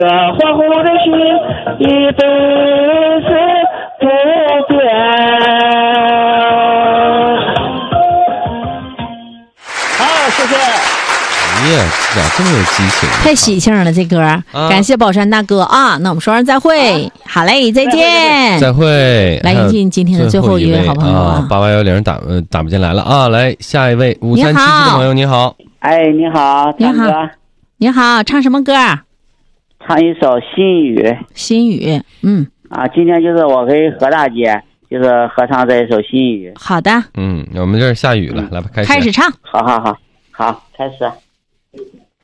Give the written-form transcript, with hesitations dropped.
恍惚的心一辈子不变。好，谢谢。 哎呀，咋这么有激情？ 太喜庆了，这歌感谢宝山大哥啊！那我们说声再会，好嘞，再见， 再会。 来迎进今天的最后一位好朋友啊 ，8810打不进来了啊！来下一位5377的朋友，你好。 哎，你好，张哥。 你好，唱什么歌？ 唱一首《心语》。 心语， 今天就是我跟何大姐就是合唱这一首《心语》。 好的。 我们这儿下雨了，来吧，开始唱。 好，开始。